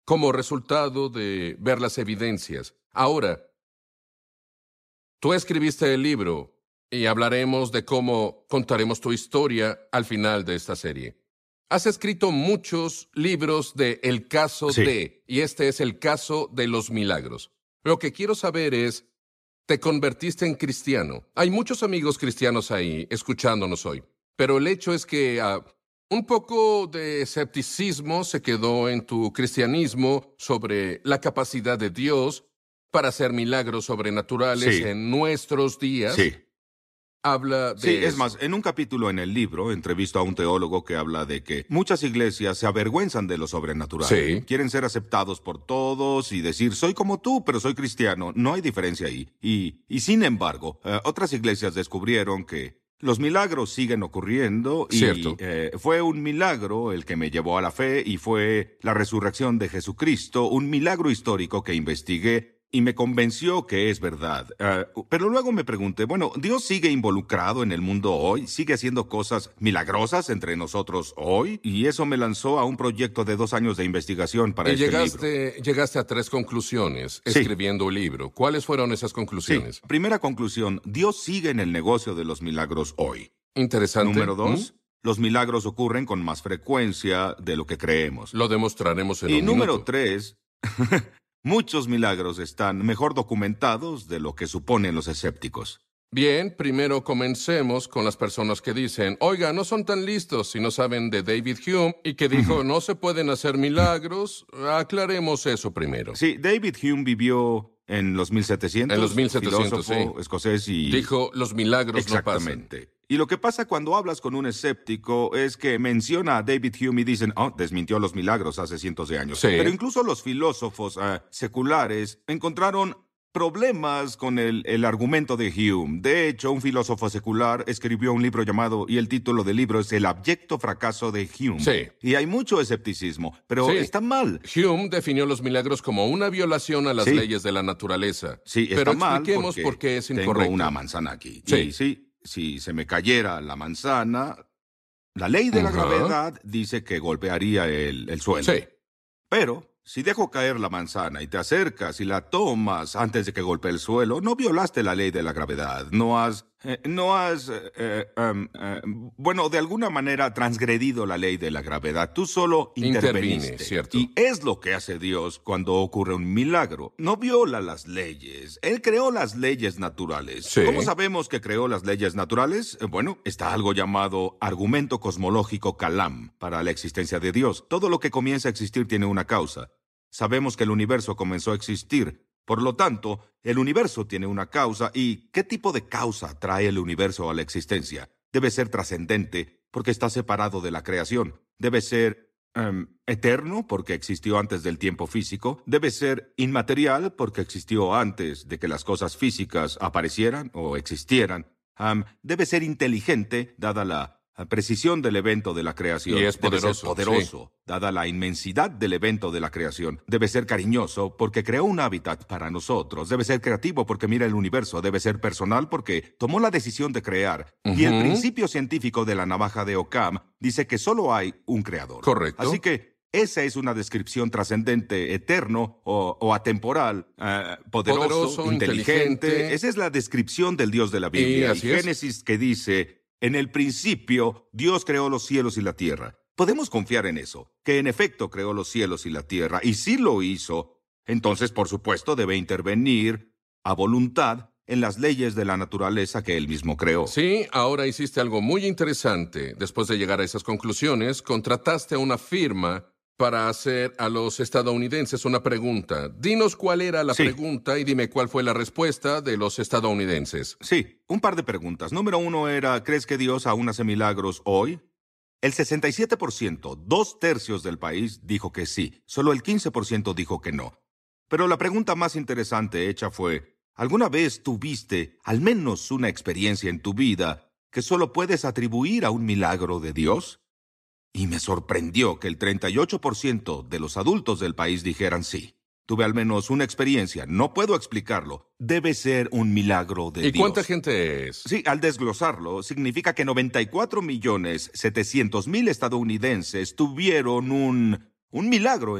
como resultado de ver las evidencias. Ahora, tú escribiste el libro y hablaremos de cómo contaremos tu historia al final de esta serie. Has escrito muchos libros de el caso Sí. de, y este es el caso de los milagros. Lo que quiero saber es, ¿te convertiste en cristiano? Hay muchos amigos cristianos ahí escuchándonos hoy, pero el hecho es que un poco de escepticismo se quedó en tu cristianismo sobre la capacidad de Dios para hacer milagros sobrenaturales Sí. en nuestros días. Sí. Habla de Sí, es eso. más, en un capítulo en el libro entrevisto a un teólogo que habla de que muchas iglesias se avergüenzan de lo sobrenatural. Sí. Quieren ser aceptados por todos y decir, soy como tú, pero soy cristiano. No hay diferencia ahí. Y sin embargo, otras iglesias descubrieron que los milagros siguen ocurriendo y Cierto. fue un milagro el que me llevó a la fe y fue la resurrección de Jesucristo, un milagro histórico que investigué y me convenció que es verdad. Pero luego me pregunté, bueno, ¿Dios sigue involucrado en el mundo hoy? ¿Sigue haciendo cosas milagrosas entre nosotros hoy? Y eso me lanzó a un proyecto de 2 años de investigación para Y este libro. llegaste a 3 conclusiones Sí. escribiendo el libro. ¿Cuáles fueron esas Sí, conclusiones? primera conclusión, Dios sigue en el negocio de los milagros hoy. Interesante. Número 2, los milagros ocurren con más frecuencia de lo que creemos. Lo demostraremos en Y un número minuto. 3, muchos milagros están mejor documentados de lo que suponen los escépticos. Bien, primero comencemos con las personas que dicen, oiga, no son tan listos si no saben de David Hume y que dijo, no se pueden hacer milagros. Aclaremos eso primero. Sí, David Hume vivió en los 1700. En los 1700, filósofo sí. escocés y... Dijo, los milagros no pasan. Exactamente. Y lo que pasa cuando hablas con un escéptico es que menciona a David Hume y dicen, desmintió los milagros hace cientos de años. Sí. Pero incluso los filósofos seculares encontraron problemas con el argumento de Hume. De hecho, un filósofo secular escribió un libro llamado, y el título del libro es El abyecto fracaso de Hume. Sí. Y hay mucho escepticismo, pero Sí. está mal. Hume definió los milagros como una violación a las Sí. leyes de la naturaleza. Sí, está Pero mal expliquemos por qué es incorrecto. tengo una manzana aquí. Sí. Y sí, si se me cayera la manzana, la ley de la Ajá. gravedad dice que golpearía el suelo. Sí. Pero si dejo caer la manzana y te acercas y la tomas antes de que golpee el suelo, no violaste la ley de la gravedad. Bueno, de alguna manera transgredido la ley de la gravedad. Tú solo interveniste. Intervine, cierto. Y es lo que hace Dios cuando ocurre un milagro. No viola las leyes. Él creó las leyes naturales. Sí. ¿Cómo sabemos que creó las leyes naturales? Bueno, está algo llamado argumento cosmológico Kalam para la existencia de Dios. Todo lo que comienza a existir tiene una causa. Sabemos que el universo comenzó a existir. Por lo tanto, el universo tiene una causa. ¿Y qué tipo de causa trae el universo a la existencia? Debe ser trascendente porque está separado de la creación. Debe ser eterno porque existió antes del tiempo físico. Debe ser inmaterial porque existió antes de que las cosas físicas aparecieran o existieran. Debe ser inteligente, dada la precisión del evento de la creación. Y es Debe ser poderoso, poderoso, dada la inmensidad del evento de la creación. Debe ser cariñoso porque creó un hábitat para nosotros. Debe ser creativo porque mira el universo. Debe ser personal porque tomó la decisión de crear. Y el Ujú. principio científico de la navaja de Occam dice que solo hay un creador. Correcto. Así que esa es una descripción trascendente, eterno o atemporal, poderoso, inteligente. inteligente. Esa es la descripción del Dios de la Biblia. Y así Y es. Génesis que dice, en el principio Dios creó los cielos y la tierra. Podemos confiar en eso, que en efecto creó los cielos y la tierra. Y si lo hizo, entonces por supuesto debe intervenir a voluntad en las leyes de la naturaleza que él mismo creó. Sí, ahora hiciste algo muy interesante. Después de llegar a esas conclusiones, contrataste a una firma para hacer a los estadounidenses una pregunta. Dinos cuál era la Sí. pregunta y dime cuál fue la respuesta de los estadounidenses. Sí, un par de preguntas. Número 1 era, ¿crees que Dios aún hace milagros hoy? El 67%, 2/3 del país, dijo que sí. Solo el 15% dijo que no. Pero la pregunta más interesante hecha fue, ¿alguna vez tuviste al menos una experiencia en tu vida que solo puedes atribuir a un milagro de Dios? Y me sorprendió que el 38% de los adultos del país dijeran sí. Tuve al menos una experiencia, no puedo explicarlo. Debe ser un milagro de ¿Y Dios. cuánta gente es? Sí, al desglosarlo, significa que 94.700.000 estadounidenses tuvieron un milagro